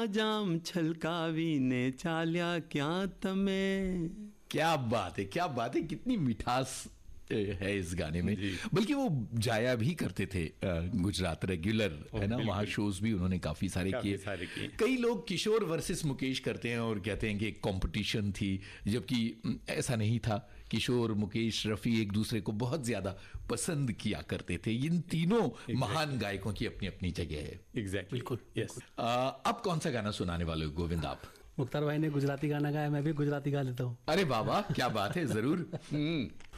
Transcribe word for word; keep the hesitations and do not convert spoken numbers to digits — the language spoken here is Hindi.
जाम छलकावी ने चाल्या क्या तमे। क्या बात है, क्या बात है, कितनी मिठास है इस गाने में। बल्कि वो जाया भी करते थे गुजरात रेगुलर, है ना, वहाँ शोज भी उन्होंने काफी सारे किए। कई लोग किशोर वर्सेस मुकेश करते हैं और कहते हैं कि एक कंपटीशन थी, जबकि ऐसा नहीं था। किशोर, मुकेश, रफी एक दूसरे को बहुत ज्यादा पसंद किया करते थे। इन तीनों exactly. महान गायकों की अपनी अपनी जगह है। एग्जैक्टली, बिल्कुल, यस। अब कौन सा गाना सुनाने वाले हो गोविंद आप? मुख्तार भाई ने गुजराती गाना गाया, मैं भी गुजराती गा लेता हूँ। अरे बाबा, क्या बात है, जरूर।